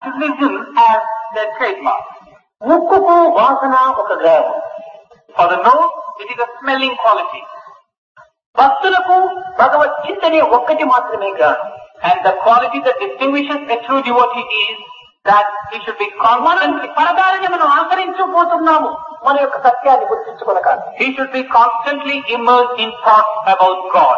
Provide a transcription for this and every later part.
Religion as their trademark. ముక్కుకు వాసన ఒక గ్రహం. For the nose, it is a smelling quality. భక్తులకు భగవత్ చింతనే ఒక్కటి మాత్రమే గ్రహం. And the quality that distinguishes a true devotee is that he should be constantly, పరదారిని మనం ఆచరించబోతున్నాము మన యొక్క సత్యాన్ని గుర్తించుకొనక. he should be constantly immersed in thoughts about God.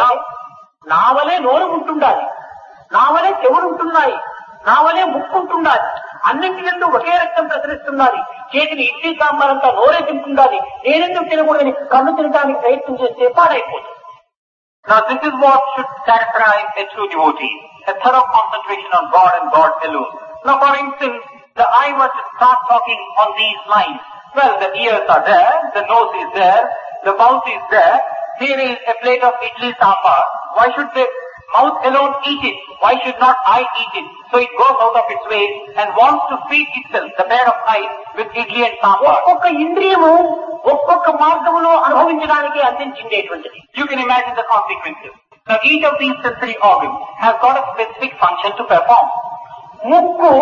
నా వలే నోరు ఉంటుండాలి, నా వలే చెవులు ఉంటున్నాయి, నా వలే ముక్కు ఉంటుండాలి, అన్నింటిలో ఒకే రక్తం ప్రసరిస్తున్నది, చేతిని ఇడ్లీ సాంబారంతా నోరే తింటుండాలి, నేనెందుకు తినకూడదని కన్ను తినడానికి ప్రయత్నం చేస్తే పాడైపోతుంది. Now this is what should characterize a true devotee, a thorough concentration on God and God alone. Now for instance, the eye was to start talking on these lines. Well, the ears are there, the nose is there, the mouth is there, here is a plate of idli sambar. Why should the mouth alone eat it? Why should not I eat it? So it goes out of its way and wants to feed itself, the pair of eyes, with idli and sambar. ఒక్కొక్క ఇంద్రియము ఒక్కొక్క మార్గములో అనుభవించడానికి అందించిండేటువంటిది. You can imagine the consequences. Now each of these sensory organs has got a specific function to perform. ముక్కు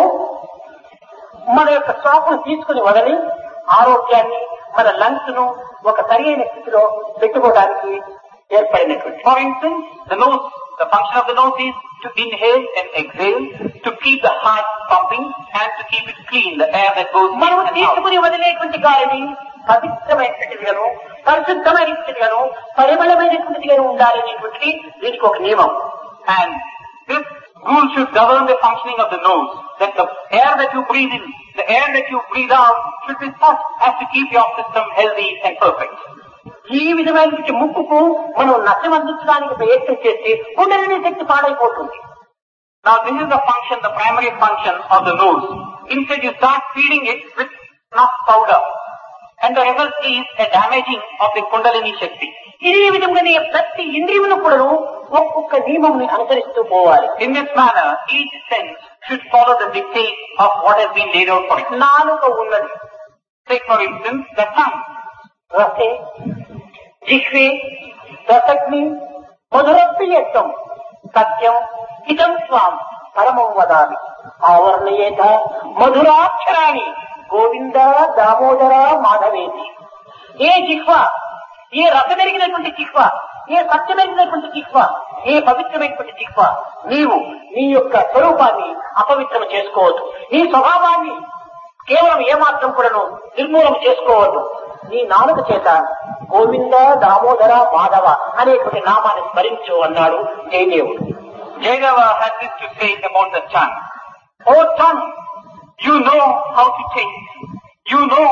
మన యొక్క శ్వాసను తీసుకుని వదిలి ఆరోగ్యాన్ని, మన లంగ్స్ ను ఒక సరైన స్థితిలో పెట్టుకోవడానికి ఏర్పడినటువంటి. For instance, the function of the nose is to inhale and exhale, to keep the heart pumping and to keep it clean, the air that goes in మనం and out. తీసుకుని వదిలేటువంటి గాలిని పవిత్రమైనటువంటిదిగాను, పరిశుద్ధమైనటువంటిదిగాను, పరిమళమైనటువంటిదిగాను ఉండాలనేటువంటిది దీనికి ఒక నియమం. And this rule should govern the functioning of the nose, that the air that you breathe in, the air that you breathe out should be such as to keep your system healthy and perfect. ఈ విధమైనటువంటి ముక్కుకు మనం నష్టం అందించడానికి ప్రయత్నం చేస్తే కుండలిని శక్తి పాడైపోతుంది. Now this is the function, the primary function of the nose. Instead you start feeding it with snuff powder. And the result is a damaging of the Kundalini Shakti. ఇదే విధంగానే ప్రతి ఇంద్రియమును కూడా ఒక్కొక్క నియమముని అనుసరిస్తూ పోవాలి. In this manner, each sense should follow the dictates of what has been laid out for it. నాలుక ఉన్నది. Take for instance the tongue. రసే, జిహ్వే, రసగ్ని, మధురప్రియత్వం, సత్యం, హితం స్వాం, పరమం వదామి, ఆవర్ణయేత మధురాక్షరాణి, గోవింద దామోదర మాధవేతి. ఏ జిహ్వ, ఏ రసమెరిగినటువంటి జిహ్వ, ఏ సత్యమెరిగినటువంటి జిహ్వ, ఏ పవిత్రమైనటువంటి జిహ్వ, నీవు నీ యొక్క స్వరూపాన్ని అపవిత్రం చేసుకోవద్దు, నీ స్వభావాన్ని కేవలం ఏమాత్రం కూడాను నిర్మూలన చేసుకోవద్దు. నీ నాలుక చేత గోవింద దామోదర మాధవ అనేటువంటి నామాన్ని స్మరించు అన్నాడు జయదేవుడు. Jayadeva had this to say about the tongue. Oh tongue, you know how to taste. You know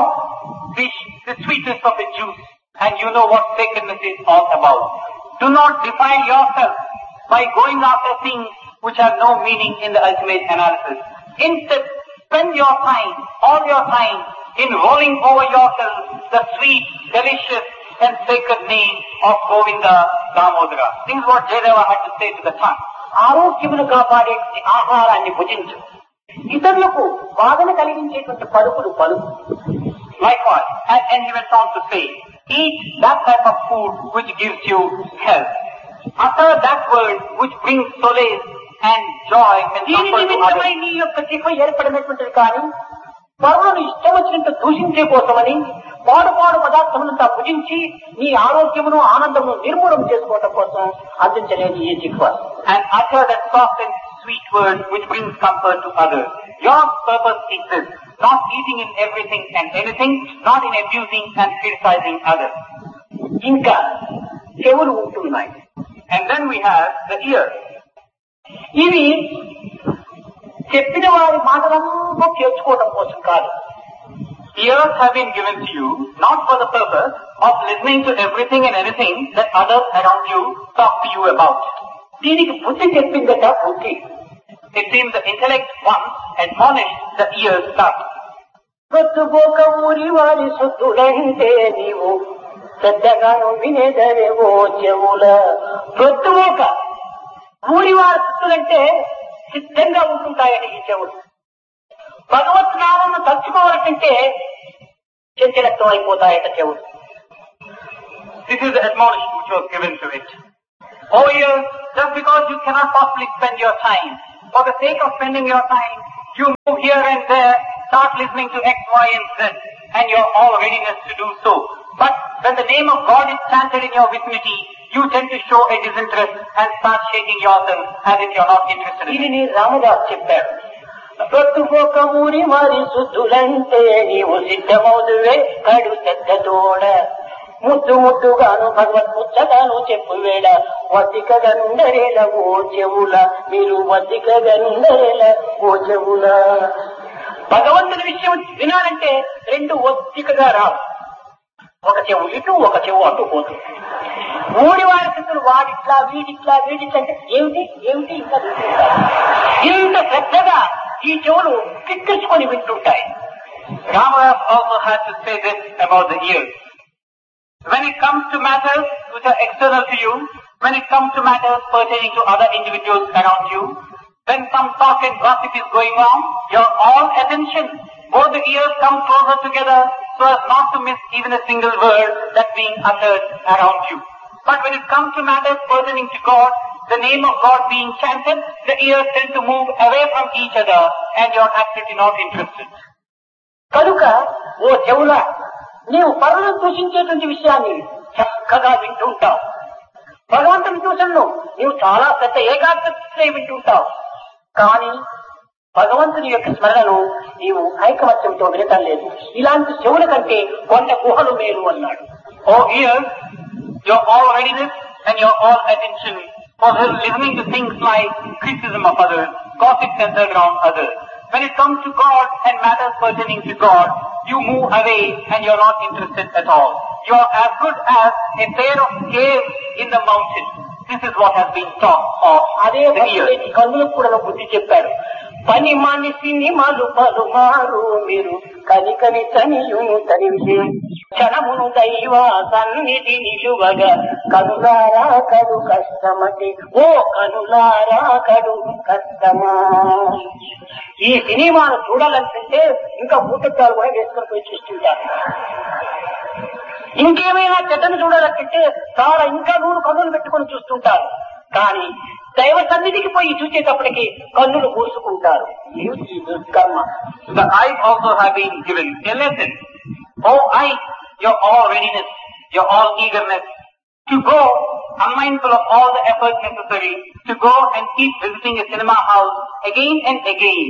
the sweetness of the juice and you know what sacredness is all about. Do not defile yourself by going after things which have no meaning in the ultimate analysis. Instead, spend your time, all your time, in rolling over yourself the sweet, delicious and sacred name of Govinda Damodara. This is what Jayadeva had to say to the tongue. ఆరోగ్యమును కాపాడే ఆహారాన్ని భుజించు, ఇతరులకు బాధను కలిగించేటువంటి పలుకులు పలుకు. Likewise, and he went on to say, eat that type of food which gives you health. Utter that word which brings solace and joy and దీని comfort to నిమిత్తమై others. నీ యొక్క జిహ్వ ఏర్పడినటువంటిది కానీ పరులను ఇష్టం వచ్చినంత దూషించే కోసమని పాడు పదార్థములంతా భుజించి నీ ఆరోగ్యమును ఆనందమును నిర్మూలన చేసుకోవడం కోసం అందించలేదు ఈ జిహ్వ. And utter that soft and sweet word which brings comfort to others. Your purpose is this, not eating in everything and anything, not in abusing and criticizing others. ఇంకా చెవులు ఉంటున్నాయి. And then we have the ear. ఇవి చెప్పిన వారి మాటలంతా చేర్చుకోవడం కోసం కాదు. Ears have been given to you not for the purpose of listening to everything and anything that others around you talk to you about. దీనికి బుద్ధి చెప్పిందట బుద్ధి. It seems the intellect once admonished the ears thus. ప్రొద్దుపోక ఊరి వారి సొత్తులంటే నీవు శ్రద్ధగాను వినేదరేవో చెవుల. ప్రొద్దుపోక ఊరి వారి సొత్తులంటే సిద్ధంగా ఉంటుంటాయట ఈ చెవులు. భగవత్ నామను తలుచుకోవాలంటే చంచలత్వం అయిపోతాయట చెవులు. This is the admonition which was given to it. Oh ears, just because you cannot possibly spend your time, for the sake of spending your time, You move here and there, start listening to X, Y, and Z, and you're all readiness to do so. But when the name of God is chanted in your vicinity, you tend to show a disinterest and start shaking yourself as if you're not interested in ఇది it. నీ రామదాస్ చెప్పాడు. ప్రొద్దుపోక ఊరి మరి శుద్ధులంటే నీవు సిద్ధమవుదువే కడు పెద్దతోడ ముద్దు ముద్దుగాను భగవత్ ముచ్చగాను చెప్పువేళ వద్దికగనుండరేల ఓ చెవుల మీరు వద్దికగనుండరేల ఓ చెవుల. భగవంతుని విషయం వినాలంటే రెండు ఒత్తికగా రావు. ఒక చెవు ఇటు ఒక చెవు అటు పోతుంది. ఊరి వారి స్థితులు వాడిట్లా వీడిట్లా వీడిట్లా అంటే ఏమిటి ఏమిటి ఇంకా వింటుంటారు. ఇంత శ్రద్ధగా ఈ చెవులు కిక్కించుకొని వింటుంటాయి. Ramadas also had to say this about the ears. When it comes to matters which are external to you, when it comes to matters pertaining to other individuals around you, when some talk and gossip is going on, your all attention, both the ears come closer together so as not to miss even a single word that's being uttered around you. But when it comes to matters pertaining to God, the name of God being chanted, the ears tend to move away from each other and you're absolutely not interested. కనుక ఓ చెవుల నీవు పరులను దూషించేటువంటి విషయాన్ని చక్కగా వింటుంటావు. భగవంతుని దూషణను నీవు చాలా పెద్ద ఏకాగ్రతతో వింటుంటావు. కానీ భగవంతుని యొక్క స్మరణను నీవు ఐకమత్యంతో వినటం లేదు. ఇలాంటి చెవుల కంటే కొండ గుహలు మేలు అన్నాడు. Oh ears, your all readiness and your all attention for listening to things like criticism of others, gossip centered around others. When it comes to God and matters pertaining to God, you move away and you're not interested at all. You're as good as a pair of caves in the mountain. This is what has been taught of అదే the ears. కన్నులకు కూడా బుద్ధి చెప్పాడు. పని మనిషి నిమలు పలుమారు మీరు కనికని తనియును తనివి క్షణమును దైవ సన్నిధి నిలువగా కనులారా కడు కష్టమటి ఓ కనులారా కడు కష్టమా. ఈ సినిమాను చూడాలనుకుంటే ఇంకా భూతత్వాలు కూడా వేసుకొని పోయి చూస్తుంటారు. ఇంకేమైనా చెడ్డను చూడాలంటే చాలా ఇంకా 100 కన్నులు పెట్టుకొని చూస్తుంటారు. కానీ దైవ సన్నిధికి పోయి చూసేటప్పటికి కన్నులు మూసుకుంటారు. ఏమిటి దుష్కర్మ. The eyes also have been given a lesson. Oh eyes, your all readiness, your all eagerness to go, unmindful of all the efforts necessary to go and keep visiting a cinema house again and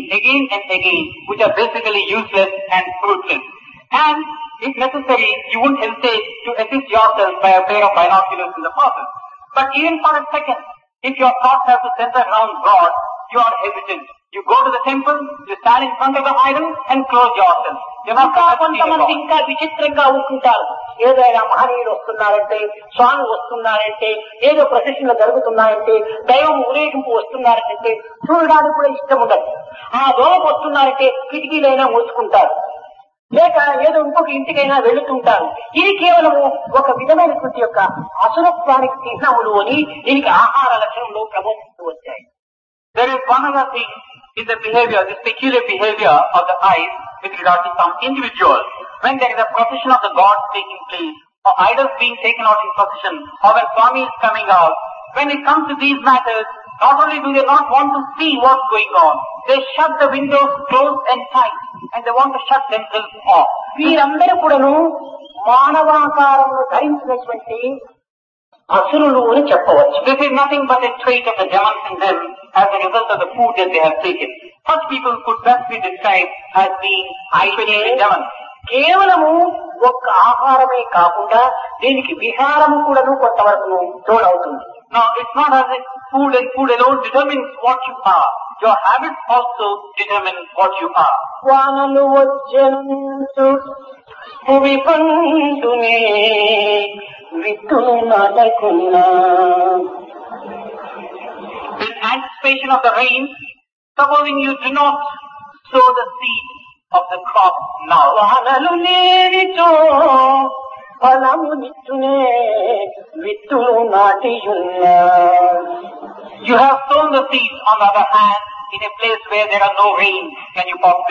again, which are basically useless and fruitless. And if necessary, you wouldn't hesitate to assist yourself by a pair of binoculars in the process. But even for a second, if your thoughts have to center around God, you are hesitant. You go to the temple, you stand in front of the idol and close yourself. You're not కొంతమంది ఇంకా విచిత్రంగా ఉంటుంటారు. ఏదైనా మహనీయులు వస్తున్నారంటే, స్వామి వస్తున్నారంటే, ఏదో ప్రొసెషన్లు జరుగుతున్నాయంటే, దైవం ఊరేగింపు వస్తున్నారంటే చూడడానికి కూడా ఇష్టం ఉండదు. ఆ దూరం వస్తున్నారంటే కిటికీలైనా మూసుకుంటారు, లేక ఏదో ఇంకొక ఇంటికైనా వెళుతుంటారు. ఇది కేవలము ఒక విధమైనటువంటి యొక్క అసురత్వానికి చిహ్నములు అని దీనికి ఆహార లక్షణంలో ప్రబోధిస్తూ వచ్చాయి. There is one other thing in the behavior, this peculiar behavior of the eyes with regard to some individuals. When there is a procession of the gods taking place, or idols being taken out in procession, or when Swami is coming out, when it comes to these matters, not only do they not want to see what's going on, they shut the windows close and tight, and they want to shut themselves off. వీరందరూ కూడాను మానవాకారంలో ధరించినటువంటి అసురులు అని చెప్పవచ్చు. This is nothing but a trait of the demons in them as a result of the food that they have taken. Such people could best be described as being spiritual demons. కేవలము ఒక్క ఆహారమే కాకుండా దీనికి విహారము కూడాను కొంతవరకు తోడవుతుంది. Now, it's not as if food and food alone determines what you are. Your habits also determine what you are. వానలు వచ్చెను భూమి పండునే విత్తులు నాటకున్నా. In anticipation of the rain, supposing you do not sow the seed of the crop now. వానలు లేనిచో ఫలము నిచ్చునే విత్తులు నాటియున్నా. You have sown the seed on the other hand in a place where there are no rains. Can you possibly